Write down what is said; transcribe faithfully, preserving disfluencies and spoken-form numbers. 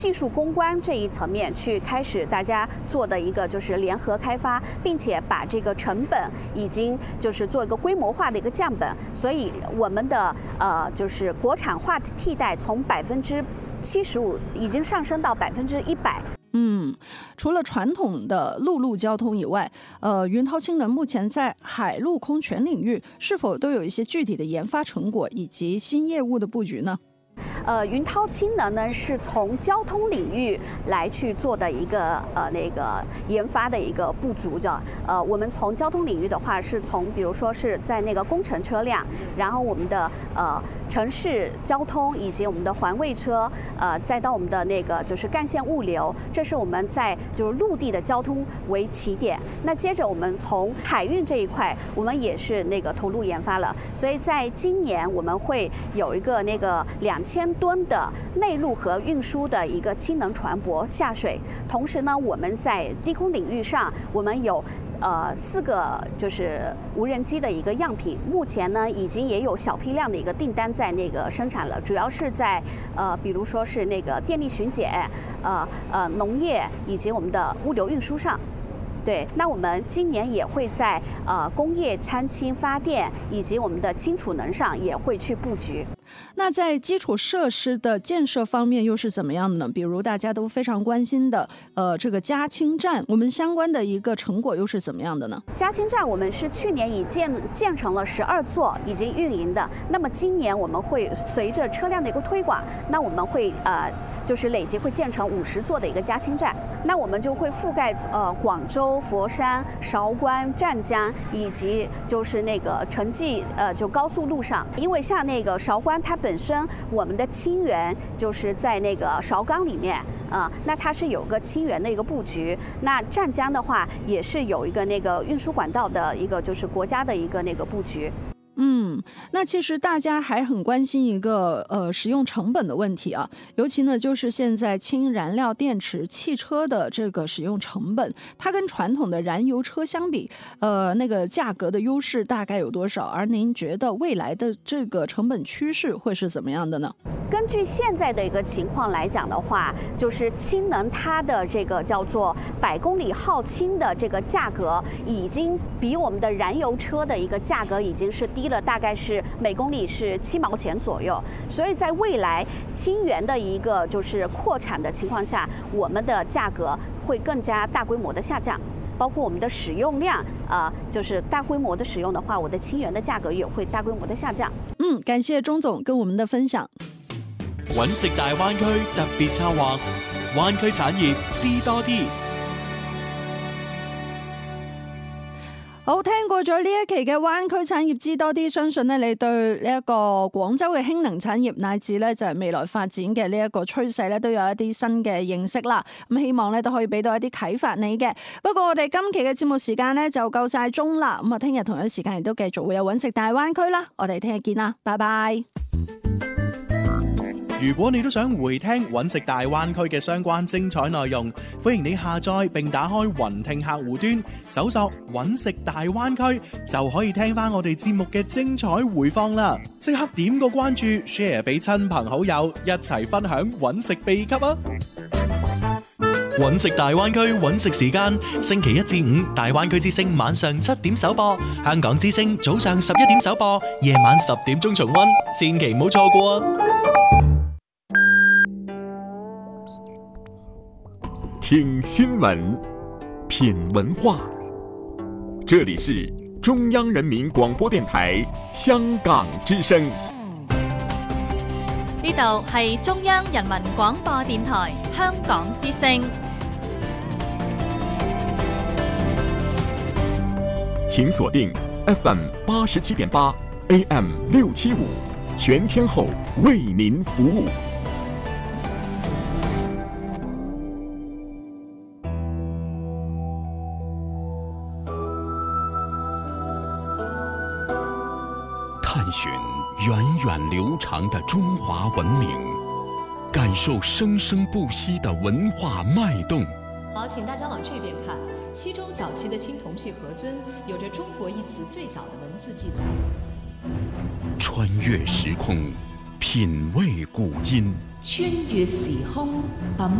技术攻关这一层面去开始大家做的一个就是联合开发，并且把这个成本已经就是做一个规模化的一个降本，所以我们的呃就是国产化的替代从百分之七十五已经上升到百分之一百。 嗯，除了传统的陆路交通以外，呃，云涛氢能目前在海陆空全领域是否都有一些具体的研发成果以及新业务的布局呢？ 呃，云涛氢能呢是从交通领域来去做的一个呃那个研发的一个不足的。呃，我们从交通领域的话，是从比如说是在那个工程车辆，然后我们的呃城市交通以及我们的环卫车，呃，再到我们的那个就是干线物流，这是我们在就是陆地的交通为起点。那接着我们从海运这一块，我们也是那个投入研发了，所以在今年我们会有一个那个两千吨的内陆和运输的一个氢能船舶下水。同时呢，我们在低空领域上，我们有呃四个就是无人机的一个样品，目前呢已经也有小批量的一个订单在那个生产了，主要是在呃比如说是那个电力巡检、呃呃农业以及我们的物流运输上。对，那我们今年也会在呃工业掺氢发电以及我们的氢储能上也会去布局。 那在基础设施的建设方面又是怎么样的呢？比如大家都非常关心的呃这个加氢站，我们相关的一个成果又是怎么样的呢？ 加氢站我们是去年已建建成了十二座，已经运营的。那么今年我们会随着车辆的一个推广，那我们会呃就是累计会建成五十座的一个加氢站。那我们就会覆盖呃广州、佛山、韶关、湛江以及就是那个城际呃就高速路上，因为像那个韶关它本身我们的氢源就是在那个韶钢里面啊、呃，那它是有个氢源的一个布局。那湛江的话也是有一个那个运输管道的一个就是国家的一个那个布局。 嗯，那其实大家还很关心一个呃使用成本的问题啊，尤其呢就是现在氢燃料电池汽车的这个使用成本，它跟传统的燃油车相比，呃那个价格的优势大概有多少？而您觉得未来的这个成本趋势会是怎么样的呢？ 根据现在的一个情况来讲的话，就是氢能它的这个叫做百公里耗氢的这个价格，已经比我们的燃油车的一个价格已经是低了，大概是每公里是七毛钱左右。所以在未来氢源的一个就是扩产的情况下，我们的价格会更加大规模的下降。包括我们的使用量啊、呃，就是大規模的使用的話，我的氫源的價格也會大規模的下降。 嗯，感謝鐘總跟我們的分享。 揾食大灣區特別策劃，灣區產業知多啲。 好，聽過咗呢一期嘅灣區產業知多啲，相信咧你對呢一個廣州嘅氫能產業乃至咧就係未來發展嘅呢一個趨勢咧都有一啲新嘅認識啦。咁希望咧都可以俾到一啲啟發你嘅。不過我哋今期嘅節目時間咧就夠晒鐘啦。咁啊，聽日同一時間亦都繼續會有揾食大灣區啦。我哋聽日見啦，拜拜。 如果你都想回聽揾食大灣區嘅相關精彩內容，歡迎你下載並打開雲聽客戶端，搜索揾食大灣區，就可以聽翻我哋節目嘅精彩回放啦！即刻點個關注 ，share 俾親朋好友，一齊分享揾食秘笈啊！揾食大灣區揾食時間，星期一至五大灣區之聲晚上七點首播，香港之聲早上十一點首播，夜晚十點鐘重溫，千祈唔好錯過啊！ 聽新聞，品文化，這裡是中央人民廣播電台香港之聲。 呢度係中央人民廣播電台香港之聲。 請鎖定 F M 八十七點八 A M 六七五，全天候為您服務。探尋源遠流長的中華文明，感受生生不息的文化脈動。 好，請大家往這邊看，西周早期的青銅器盒尊有着中國一詞最早的文字記載。 穿越時空， 品味古今， 穿越時空，品